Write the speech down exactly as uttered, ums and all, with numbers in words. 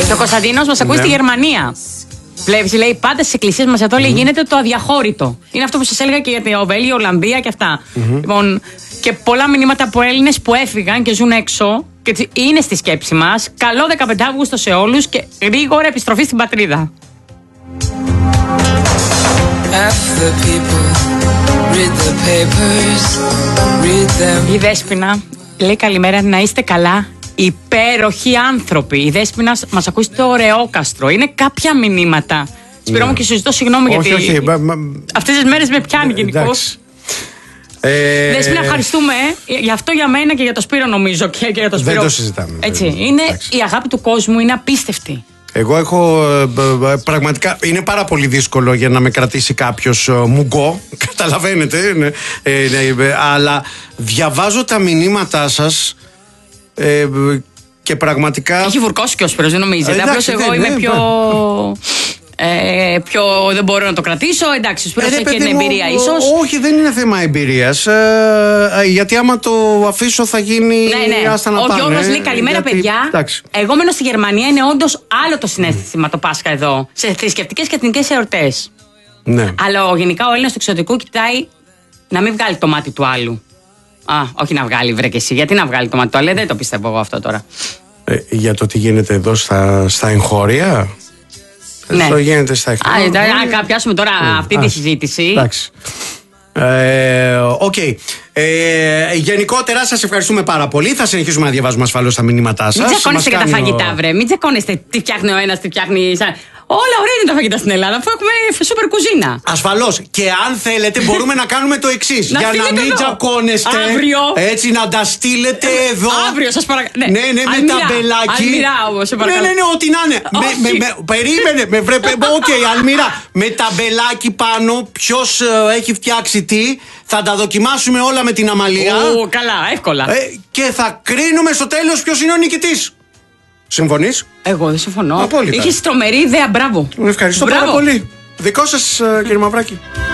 Και ο Κωνσταντίνος μας ακούει Ναι. στη Γερμανία. Βλέπεις, λέει, πάντα στις εκκλησίες μας εδώ λέει, γίνεται το αδιαχώρητο. Είναι αυτό που σας έλεγα και για το Βέλγιο, Ολλανδία και αυτά. Λοιπόν, και πολλά μηνύματα από Έλληνες που έφυγαν και ζουν έξω και τσι- είναι στη σκέψη μας. Καλό δεκαπέντε Αυγούστου σε όλους και γρήγορα επιστροφή στην πατρίδα. Η Δέσποινα λέει καλημέρα, να είστε καλά. Υπέροχοι άνθρωποι. Η Δέσποινα μας ακούει στο Ωραιόκαστρο. Είναι κάποια μηνύματα. Σπυρό μου και σου ζητώ συγγνώμη Όχι, γιατί. όχι. μα- μα- Αυτές τις μέρες με πιάνει γενικώς. εντάξει. Ε, Δέσποινα, ευχαριστούμε. ε, Γι' αυτό για μένα και για το Σπύρο νομίζω. Και, και για το Δεν Σπύρο. το συζητάμε. Έτσι. Δεν- Είναι, εντάξει. η αγάπη του κόσμου είναι απίστευτη. Εγώ έχω ε, ε, ε, πραγματικά. Είναι πάρα πολύ δύσκολο για να με κρατήσει κάποιο μουγκό. Καταλαβαίνετε. Ναι, ε, ναι, ε, αλλά διαβάζω τα μηνύματά σας ε, και πραγματικά. Έχει βουρκώσει και ο Σπύρος, δεν νομίζετε. Εντάξει, Απλώς εγώ ναι, είμαι ναι, πιο. Ε, πιο δεν μπορώ να το κρατήσω. Εντάξει, ο Σπύρος Ε, ρε, έχει και παιδί την μου, εμπειρία ό- ίσως. Όχι, δεν είναι θέμα εμπειρίας ε, ε, γιατί άμα το αφήσω θα γίνει. Ναι, ναι. Άστα να Ο πάνε, Γιώργος λέει καλημέρα, γιατί- παιδιά. εντάξει. Εγώ μένω στη Γερμανία, είναι όντως άλλο το συνέστημα το Πάσχα εδώ. Σε θρησκευτικές και εθνικές εορτές. Ναι. Αλλά ο, γενικά ο Έλληνας του εξωτικού κοιτάει να μην βγάλει το μάτι του άλλου. Α, όχι να βγάλει, βρε και εσύ. Γιατί να βγάλει το μάτι του άλλου, ε, δεν το πιστεύω εγώ αυτό τώρα. Ε, για το τι γίνεται εδώ στα, στα εγχώρια. Ναι. Αυτό γίνεται στα Α, εγχώρια. εντάξει, αν πιάσουμε τώρα αυτή τη Α, συζήτηση. Εντάξει. Ε, Οκ. Ε, γενικότερα σας ευχαριστούμε πάρα πολύ. Θα συνεχίσουμε να διαβάζουμε ασφαλώς τα μηνύματά σας. Μην τσακώνεστε για Μας τα κάνει ο- φαγητά, βρε. Μην τσακώνεστε τι φτιάχνει ο ένας, τι φτιάχνει. Σαν... Όλα ωραία είναι τα φαγητά στην Ελλάδα, αφού έχουμε σούπερ κουζίνα. Ασφαλώς. Και αν θέλετε, μπορούμε να κάνουμε το εξής. Να Για να στείλετε μην εδώ. τσακώνεστε. Αύριο. Έτσι, να τα στείλετε εδώ. Αύριο, σας παρακαλώ. Ναι, ναι, με Αλμυρά, ταμπελάκι. Αλμυρά όμως, σε Ναι, παρακαλώ. ναι, ναι, ό,τι να είναι. Με, Όχι. με, με, περίμενε, με βρε. Οκ, Αλμυρά. Με ταμπελάκι πάνω, ποιος ε, έχει φτιάξει τι. Θα τα δοκιμάσουμε όλα με την Αμαλία. Ω, καλά, εύκολα. Ε, και θα κρίνουμε στο τέλος ποιος είναι ο νικητής. Συμφωνείς? Εγώ δεν συμφωνώ. Απόλυτα. Είχες τρομερή ιδέα, μπράβο. Ευχαριστώ Μπράβο. πάρα πολύ. Δικό σας, ε, κύριε Μαυράκη.